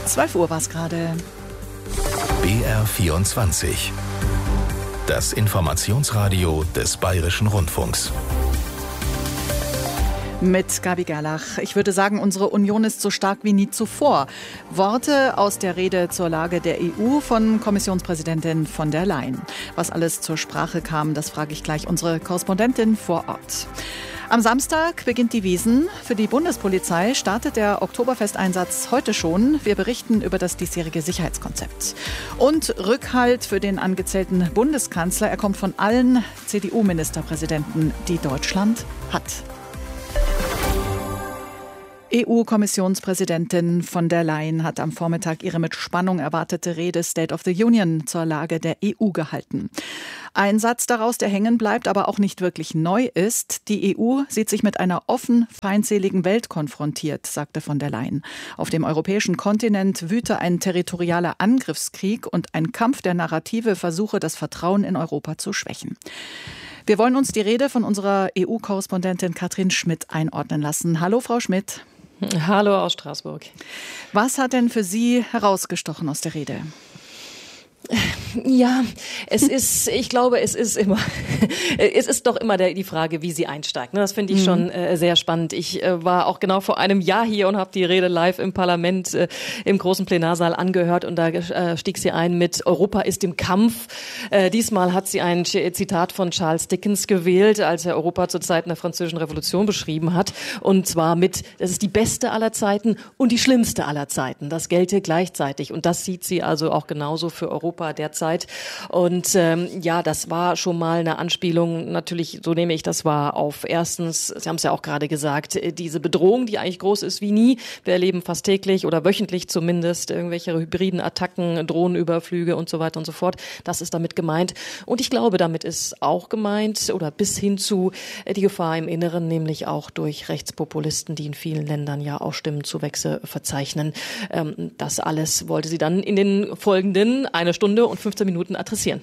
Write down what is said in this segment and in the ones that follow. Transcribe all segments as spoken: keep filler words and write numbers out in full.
zwölf Uhr war es gerade. B R vierundzwanzig. Das Informationsradio des Bayerischen Rundfunks. Mit Gabi Gerlach. Ich würde sagen, unsere Union ist so stark wie nie zuvor. Worte aus der Rede zur Lage der E U von Kommissionspräsidentin von der Leyen. Was alles zur Sprache kam, das frage ich gleich unsere Korrespondentin vor Ort. Am Samstag beginnt die Wiesn. Für die Bundespolizei startet der Oktoberfesteinsatz heute schon. Wir berichten über das diesjährige Sicherheitskonzept. Und Rückhalt für den angezählten Bundeskanzler. Er kommt von allen C D U-Ministerpräsidenten, die Deutschland hat. E U-Kommissionspräsidentin von der Leyen hat am Vormittag ihre mit Spannung erwartete Rede State of the Union zur Lage der E U gehalten. Ein Satz daraus, der hängen bleibt, aber auch nicht wirklich neu ist. Die E U sieht sich mit einer offen feindseligen Welt konfrontiert, sagte von der Leyen. Auf dem europäischen Kontinent wüte ein territorialer Angriffskrieg und ein Kampf der Narrative versuche, das Vertrauen in Europa zu schwächen. Wir wollen uns die Rede von unserer E U-Korrespondentin Katrin Schmidt einordnen lassen. Hallo, Frau Schmidt. Hallo aus Straßburg. Was hat denn für Sie herausgestochen aus der Rede? Ja, es ist, ich glaube, es ist immer, es ist doch immer der, die Frage, wie sie einsteigt. Das finde ich schon äh, sehr spannend. Ich äh, war auch genau vor einem Jahr hier und habe die Rede live im Parlament äh, im großen Plenarsaal angehört und da äh, stieg sie ein mit Europa ist im Kampf. Äh, diesmal hat sie ein Zitat von Charles Dickens gewählt, als er Europa zur Zeit der Französischen Revolution beschrieben hat. Und zwar mit, das ist die beste aller Zeiten und die schlimmste aller Zeiten. Das gelte gleichzeitig. Und das sieht sie also auch genauso für Europa derzeit. Und ähm, ja, das war schon mal eine Anspielung, natürlich, so nehme ich das wahr, auf erstens, Sie haben es ja auch gerade gesagt, diese Bedrohung, die eigentlich groß ist wie nie. Wir erleben fast täglich oder wöchentlich zumindest irgendwelche hybriden Attacken, Drohnenüberflüge und so weiter und so fort. Das ist damit gemeint. Und ich glaube, damit ist auch gemeint oder bis hin zu die Gefahr im Inneren, nämlich auch durch Rechtspopulisten, die in vielen Ländern ja auch Stimmenzuwächse verzeichnen. Ähm, das alles wollte sie dann in den folgenden eine Stunde und fünfzehn Minuten adressieren.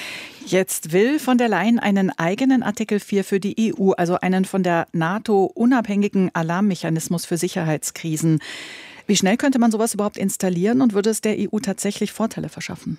Jetzt will von der Leyen einen eigenen Artikel vier für die E U, also einen von der NATO unabhängigen Alarmmechanismus für Sicherheitskrisen. Wie schnell könnte man sowas überhaupt installieren und würde es der E U tatsächlich Vorteile verschaffen?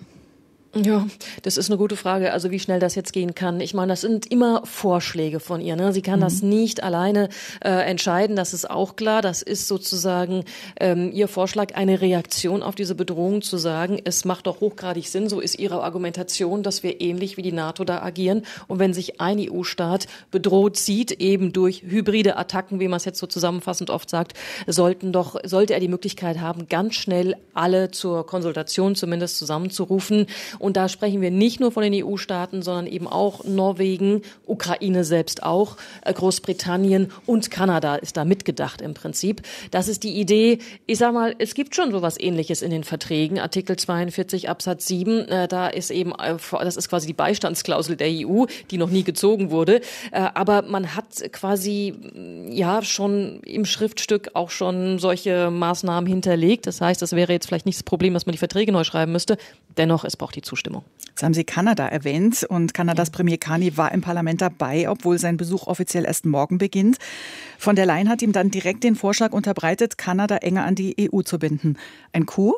Ja, das ist eine gute Frage. Also wie schnell das jetzt gehen kann. Ich meine, das sind immer Vorschläge von ihr. Ne? Sie kann mhm. das nicht alleine äh, entscheiden. Das ist auch klar. Das ist sozusagen ähm, ihr Vorschlag, eine Reaktion auf diese Bedrohung zu sagen, es macht doch hochgradig Sinn, so ist ihre Argumentation, dass wir ähnlich wie die NATO da agieren. Und wenn sich ein E U-Staat bedroht sieht, eben durch hybride Attacken, wie man es jetzt so zusammenfassend oft sagt, sollten doch, sollte er die Möglichkeit haben, ganz schnell alle zur Konsultation zumindest zusammenzurufen. Und da sprechen wir nicht nur von den E U-Staaten, sondern eben auch Norwegen, Ukraine selbst auch, Großbritannien und Kanada ist da mitgedacht im Prinzip. Das ist die Idee. Ich sag mal, es gibt schon sowas Ähnliches in den Verträgen. Artikel zweiundvierzig Absatz sieben, äh, da ist eben, äh, das ist quasi die Beistandsklausel der E U, die noch nie gezogen wurde. Äh, aber man hat quasi, ja, schon im Schriftstück auch schon solche Maßnahmen hinterlegt. Das heißt, das wäre jetzt vielleicht nicht das Problem, dass man die Verträge neu schreiben müsste. Dennoch, es braucht die Zustimmung. Jetzt haben Sie Kanada erwähnt und Kanadas Premier Carney war im Parlament dabei, obwohl sein Besuch offiziell erst morgen beginnt. Von der Leyen hat ihm dann direkt den Vorschlag unterbreitet, Kanada enger an die E U zu binden. Ein Coup?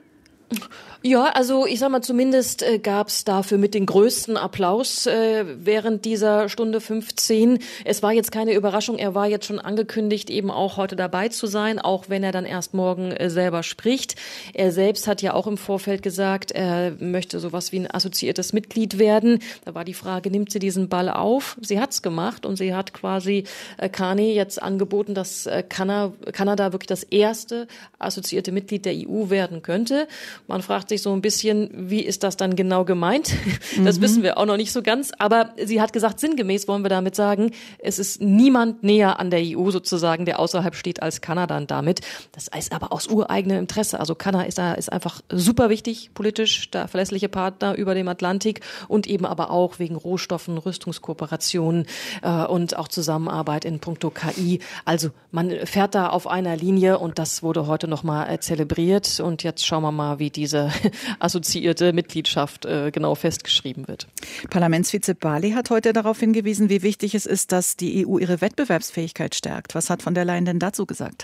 Ja, also ich sag mal, zumindest äh, gab es dafür mit den größten Applaus äh, während dieser Stunde fünfzehn. Es war jetzt keine Überraschung, er war jetzt schon angekündigt, eben auch heute dabei zu sein, auch wenn er dann erst morgen äh, selber spricht. Er selbst hat ja auch im Vorfeld gesagt, er möchte sowas wie ein assoziiertes Mitglied werden. Da war die Frage, nimmt sie diesen Ball auf? Sie hat's gemacht und sie hat quasi äh, Carney jetzt angeboten, dass äh, Kanada, Kanada wirklich das erste assoziierte Mitglied der E U werden könnte. Man fragt sich so ein bisschen, wie ist das dann genau gemeint? Das mhm. wissen wir auch noch nicht so ganz. Aber sie hat gesagt, sinngemäß wollen wir damit sagen, es ist niemand näher an der E U sozusagen, der außerhalb steht als Kanada damit. Das ist aber aus ureigenem Interesse. Also Kanada ist da ist einfach super wichtig, politisch, der verlässliche Partner über dem Atlantik und eben aber auch wegen Rohstoffen, Rüstungskooperationen äh, und auch Zusammenarbeit in puncto K I. Also man fährt da auf einer Linie und das wurde heute nochmal äh, zelebriert. Und jetzt schauen wir mal, wie diese assoziierte Mitgliedschaft äh, genau festgeschrieben wird. Parlamentsvize Barley hat heute darauf hingewiesen, wie wichtig es ist, dass die E U ihre Wettbewerbsfähigkeit stärkt. Was hat von der Leyen denn dazu gesagt?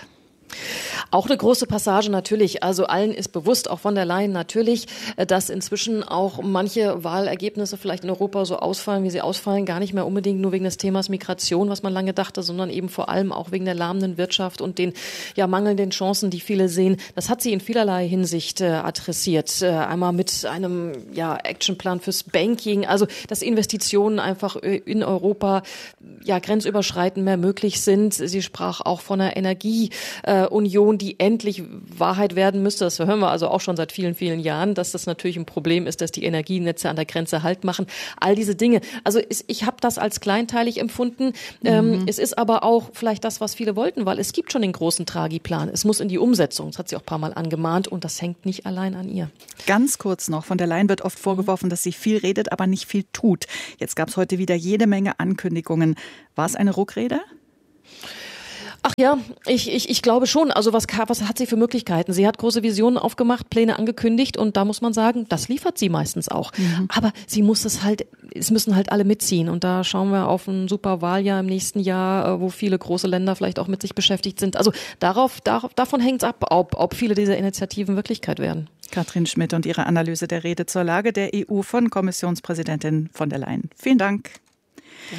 Auch eine große Passage natürlich. Also allen ist bewusst, auch von der Leyen natürlich, dass inzwischen auch manche Wahlergebnisse vielleicht in Europa so ausfallen, wie sie ausfallen, gar nicht mehr unbedingt nur wegen des Themas Migration, was man lange dachte, sondern eben vor allem auch wegen der lahmenden Wirtschaft und den ja mangelnden Chancen, die viele sehen. Das hat sie in vielerlei Hinsicht äh, adressiert. Äh, einmal mit einem ja Actionplan fürs Banking, also dass Investitionen einfach in Europa ja grenzüberschreitend mehr möglich sind. Sie sprach auch von einer Energie äh, Union, die endlich Wahrheit werden müsste. Das hören wir also auch schon seit vielen, vielen Jahren, dass das natürlich ein Problem ist, dass die Energienetze an der Grenze Halt machen. All diese Dinge. Also ich habe das als kleinteilig empfunden. Mhm. Ähm, es ist aber auch vielleicht das, was viele wollten, weil es gibt schon den großen Draghi-Plan. Es muss in die Umsetzung. Das hat sie auch ein paar Mal angemahnt und das hängt nicht allein an ihr. Ganz kurz noch. Von der Leyen wird oft vorgeworfen, dass sie viel redet, aber nicht viel tut. Jetzt gab es heute wieder jede Menge Ankündigungen. War es eine Ruckrede? Ach ja, ich, ich, ich glaube schon. Also was, was hat sie für Möglichkeiten? Sie hat große Visionen aufgemacht, Pläne angekündigt und da muss man sagen, das liefert sie meistens auch. Mhm. Aber sie muss es halt, es müssen halt alle mitziehen und da schauen wir auf ein super Wahljahr im nächsten Jahr, wo viele große Länder vielleicht auch mit sich beschäftigt sind. Also darauf, darauf davon hängt es ab, ob, ob viele dieser Initiativen Wirklichkeit werden. Katrin Schmidt und ihre Analyse der Rede zur Lage der E U von Kommissionspräsidentin von der Leyen. Vielen Dank. Ja.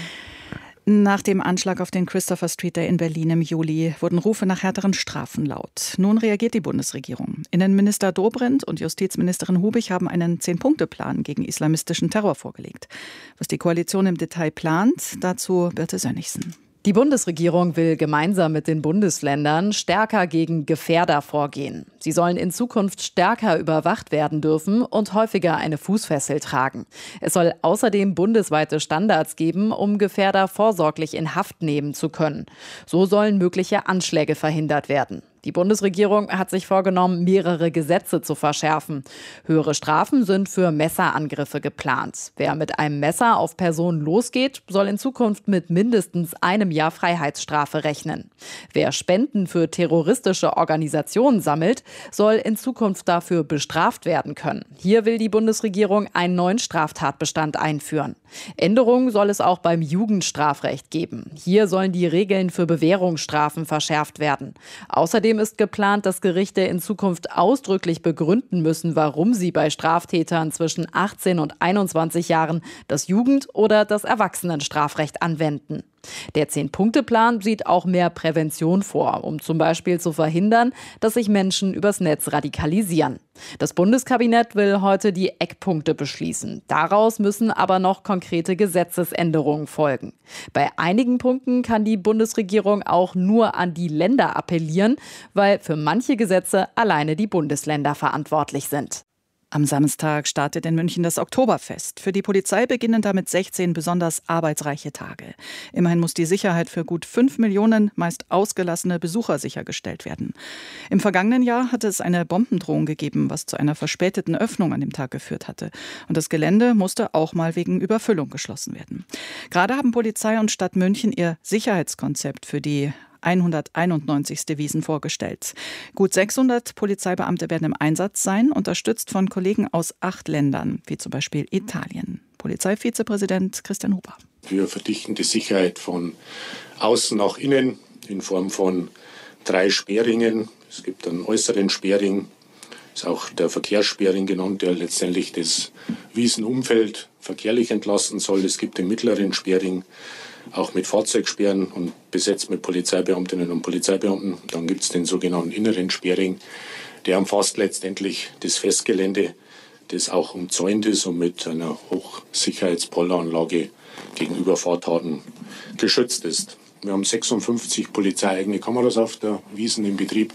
Nach dem Anschlag auf den Christopher Street Day in Berlin im Juli wurden Rufe nach härteren Strafen laut. Nun reagiert die Bundesregierung. Innenminister Dobrindt und Justizministerin Hubig haben einen Zehn-Punkte-Plan gegen islamistischen Terror vorgelegt. Was die Koalition im Detail plant, dazu Birte Sönnigsen. Die Bundesregierung will gemeinsam mit den Bundesländern stärker gegen Gefährder vorgehen. Sie sollen in Zukunft stärker überwacht werden dürfen und häufiger eine Fußfessel tragen. Es soll außerdem bundesweite Standards geben, um Gefährder vorsorglich in Haft nehmen zu können. So sollen mögliche Anschläge verhindert werden. Die Bundesregierung hat sich vorgenommen, mehrere Gesetze zu verschärfen. Höhere Strafen sind für Messerangriffe geplant. Wer mit einem Messer auf Personen losgeht, soll in Zukunft mit mindestens einem Jahr Freiheitsstrafe rechnen. Wer Spenden für terroristische Organisationen sammelt, soll in Zukunft dafür bestraft werden können. Hier will die Bundesregierung einen neuen Straftatbestand einführen. Änderungen soll es auch beim Jugendstrafrecht geben. Hier sollen die Regeln für Bewährungsstrafen verschärft werden. Außerdem ist geplant, dass Gerichte in Zukunft ausdrücklich begründen müssen, warum sie bei Straftätern zwischen achtzehn und einundzwanzig Jahren das Jugend- oder das Erwachsenenstrafrecht anwenden. Der Zehn-Punkte-Plan sieht auch mehr Prävention vor, um zum Beispiel zu verhindern, dass sich Menschen übers Netz radikalisieren. Das Bundeskabinett will heute die Eckpunkte beschließen. Daraus müssen aber noch konkrete Gesetzesänderungen folgen. Bei einigen Punkten kann die Bundesregierung auch nur an die Länder appellieren, weil für manche Gesetze alleine die Bundesländer verantwortlich sind. Am Samstag startet in München das Oktoberfest. Für die Polizei beginnen damit sechzehn besonders arbeitsreiche Tage. Immerhin muss die Sicherheit für gut fünf Millionen meist ausgelassene Besucher sichergestellt werden. Im vergangenen Jahr hatte es eine Bombendrohung gegeben, was zu einer verspäteten Öffnung an dem Tag geführt hatte. Und das Gelände musste auch mal wegen Überfüllung geschlossen werden. Gerade haben Polizei und Stadt München ihr Sicherheitskonzept für die hunderteinundneunzigste Wiesn vorgestellt. Gut sechshundert Polizeibeamte werden im Einsatz sein, unterstützt von Kollegen aus acht Ländern, wie zum Beispiel Italien. Polizeivizepräsident Christian Huber. Wir verdichten die Sicherheit von außen nach innen in Form von drei Sperringen. Es gibt einen äußeren Sperring, ist auch der Verkehrssperring genannt, der letztendlich das Wiesenumfeld verkehrlich entlasten soll. Es gibt den mittleren Sperring, auch mit Fahrzeugsperren und besetzt mit Polizeibeamtinnen und Polizeibeamten. Dann gibt es den sogenannten inneren Sperring, der umfasst letztendlich das Festgelände, das auch umzäunt ist und mit einer Hochsicherheitspolleranlage gegenüber Fahrtaten geschützt ist. Wir haben sechsundfünfzig polizeieigene Kameras auf der Wiesn im Betrieb.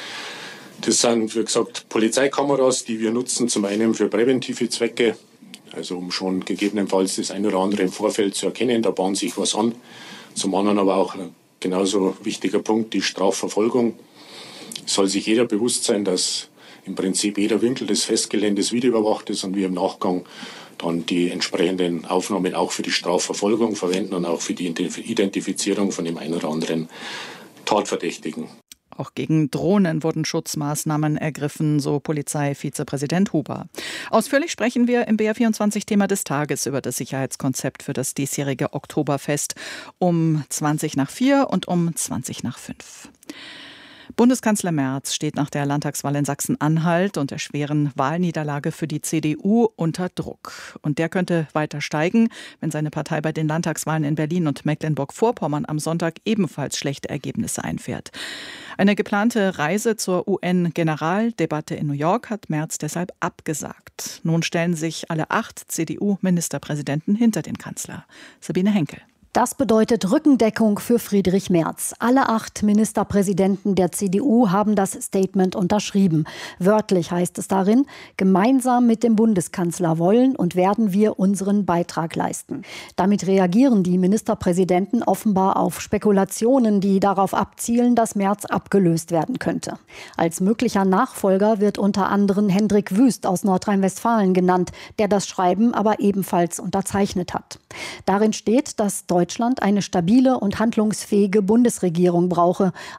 Das sind, wie gesagt, Polizeikameras, die wir nutzen, zum einen für präventive Zwecke, also um schon gegebenenfalls das ein oder andere im Vorfeld zu erkennen, da bahnt sich was an. Zum anderen aber auch ein genauso wichtiger Punkt, die Strafverfolgung. Es soll sich jeder bewusst sein, dass im Prinzip jeder Winkel des Festgeländes videoüberwacht ist und wir im Nachgang dann die entsprechenden Aufnahmen auch für die Strafverfolgung verwenden und auch für die Identifizierung von dem einen oder anderen Tatverdächtigen. Auch gegen Drohnen wurden Schutzmaßnahmen ergriffen, so Polizeivizepräsident Huber. Ausführlich sprechen wir im B R vierundzwanzig-Thema des Tages über das Sicherheitskonzept für das diesjährige Oktoberfest um zwanzig nach vier und um zwanzig nach fünf. Bundeskanzler Merz steht nach der Landtagswahl in Sachsen-Anhalt und der schweren Wahlniederlage für die C D U unter Druck. Und der könnte weiter steigen, wenn seine Partei bei den Landtagswahlen in Berlin und Mecklenburg-Vorpommern am Sonntag ebenfalls schlechte Ergebnisse einfährt. Eine geplante Reise zur U N-Generaldebatte in New York hat Merz deshalb abgesagt. Nun stellen sich alle acht C D U-Ministerpräsidenten hinter den Kanzler. Sabine Henkel. Das bedeutet Rückendeckung für Friedrich Merz. Alle acht Ministerpräsidenten der C D U haben das Statement unterschrieben. Wörtlich heißt es darin, gemeinsam mit dem Bundeskanzler wollen und werden wir unseren Beitrag leisten. Damit reagieren die Ministerpräsidenten offenbar auf Spekulationen, die darauf abzielen, dass Merz abgelöst werden könnte. Als möglicher Nachfolger wird unter anderem Hendrik Wüst aus Nordrhein-Westfalen genannt, der das Schreiben aber ebenfalls unterzeichnet hat. Darin steht, dass Deutschland eine stabile und handlungsfähige Bundesregierung brauche,